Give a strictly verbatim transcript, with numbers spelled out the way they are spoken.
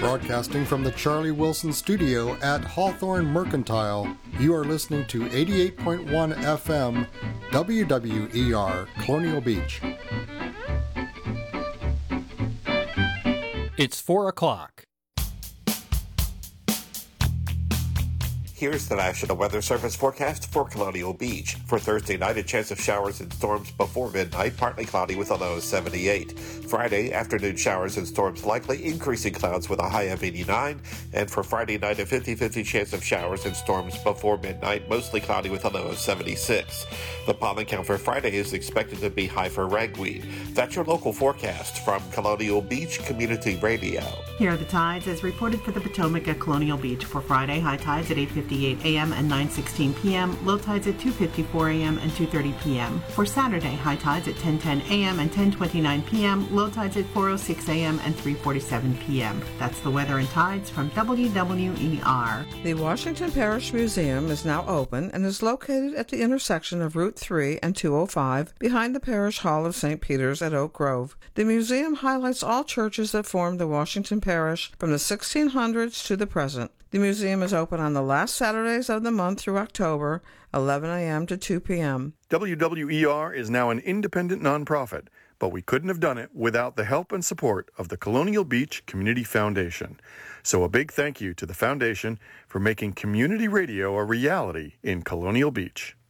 Broadcasting from the Charlie Wilson Studio at Hawthorne Mercantile, you are listening to eighty-eight point one F M W W E R Colonial Beach. It's four o'clock. Here's the National Weather Service forecast for Colonial Beach. For Thursday night, a chance of showers and storms before midnight, partly cloudy with a low of seventy-eight. Friday, afternoon showers and storms likely, increasing clouds with a high of eighty-nine. And for Friday night, a fifty-fifty chance of showers and storms before midnight, mostly cloudy with a low of seventy-six. The pollen count for Friday is expected to be high for ragweed. That's your local forecast from Colonial Beach Community Radio. Here are the tides as reported for the Potomac at Colonial Beach. For Friday, high tides at eight fifty-eight a.m. and nine sixteen p.m., low tides at two fifty-four a.m. and two thirty p.m. For Saturday, high tides at ten ten a.m. and ten twenty-nine p.m., low tides at four oh six a.m. and three forty-seven p.m. That's the weather and tides from W W E R. The Washington Parish Museum is now open and is located at the intersection of Route three and two oh five behind the Parish Hall of Saint Peter's at Oak Grove. The museum highlights all churches that formed the Washington Parish from the sixteen hundreds to the present. The museum is open on the last Saturdays of the month through October, eleven a.m. to two p.m. W W E R is now an independent nonprofit, but we couldn't have done it without the help and support of the Colonial Beach Community Foundation. So a big thank you to the foundation for making community radio a reality in Colonial Beach.